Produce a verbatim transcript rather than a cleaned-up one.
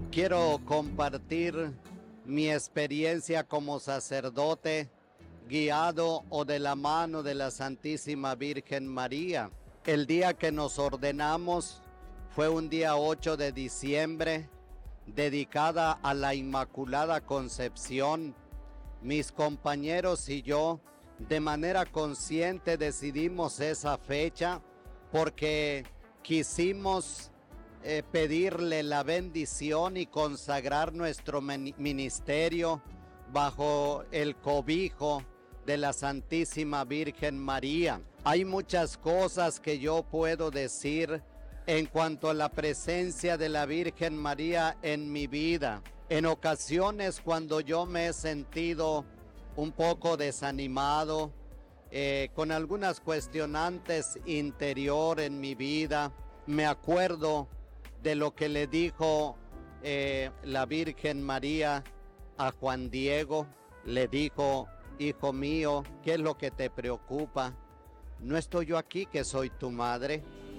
Quiero compartir mi experiencia como sacerdote, guiado o de la mano de la Santísima Virgen María. El día que nos ordenamos fue un día ocho de diciembre, dedicada a la Inmaculada Concepción. Mis compañeros y yo, de manera consciente, decidimos esa fecha porque quisimos eh, pedirle la bendición y consagrar nuestro ministerio bajo el cobijo de la Santísima Virgen María. Hay muchas cosas que yo puedo decir en cuanto a la presencia de la Virgen María en mi vida. En ocasiones, cuando yo me he sentido un poco desanimado, eh, con algunas cuestionantes interior en mi vida, me acuerdo de lo que le dijo eh, la Virgen María a Juan Diego. Le dijo: hijo mío, ¿qué es lo que te preocupa? ¿No estoy yo aquí, que soy tu madre?